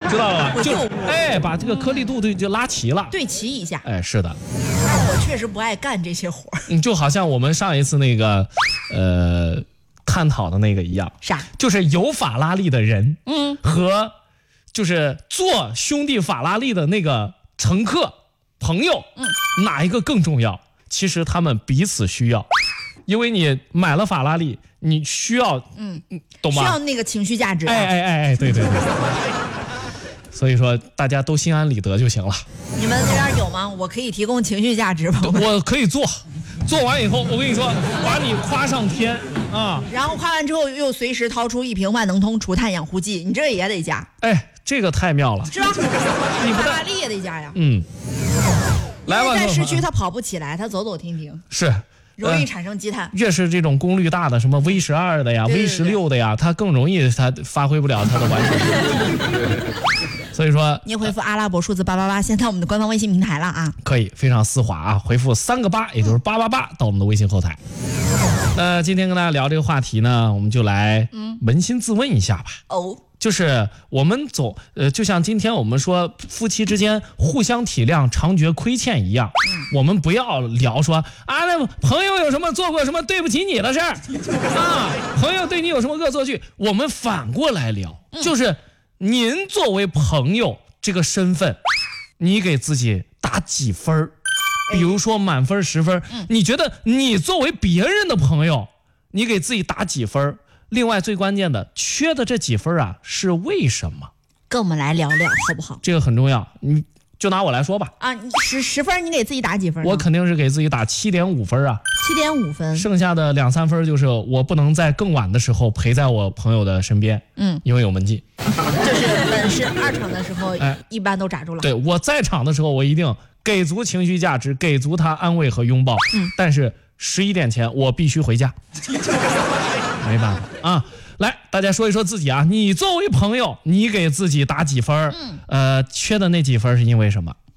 知道了吧？就把这个颗粒度就拉齐了， 对齐一下。 是的。 但我确实不爱干这些活就好像我们上一次那个探讨的那个一样， 啥？ 就是有法拉利的人，和就是坐兄弟法拉利的那个乘客朋友，哪一个更重要？其实他们彼此需要，因为你买了法拉利，你需要，懂吗？ 需要那个情绪价值。 对。所以说大家都心安理得就行了。 你们那边有吗？我可以提供情绪价值吗？ 我可以做完以后，我跟你说，把你夸上天啊！ 然后夸完之后又随时掏出1瓶万能通除碳养护剂，你这也得加。 这个太妙了， 是吧？你法拉利也得加呀。来吧。在市区他跑不起来，他走走停停是容易产生积碳。 越是这种功率大的，什么 V12的呀、V16的呀，它更容易它发挥不了它的完全性。所以说， 您回复阿拉伯数字888，先到我们的官方微信平台了啊。 可以，非常丝滑啊，回复3个8，也就是888到我们的微信后台。那今天跟大家聊这个话题呢，我们就来扪心自问一下吧。就是我们就像今天我们说夫妻之间互相体谅、常觉亏欠一样，我们不要聊说那朋友有什么做过什么对不起你的事儿朋友对你有什么恶作剧，我们反过来聊，就是您作为朋友这个身份，你给自己打几分？比如说满分10分，你觉得你作为别人的朋友，你给自己打几分？另外最关键的，缺的这几分是为什么？ 跟我们来聊聊好不好？ 这个很重要，你就拿我来说吧。 你10分，你给自己打几分？ 我肯定是给自己打7.5分 7.5分， 剩下的2、3分就是我不能在更晚的时候陪在我朋友的身边，因为有门禁。 就是本是2场的时候，一般都扎住了。 对，我在场的时候，我一定给足情绪价值，给足他安慰和拥抱。但是11点前我必须回家。没办法来，大家说一说自己你作为朋友，你给自己打几分？缺的那几分是因为什么？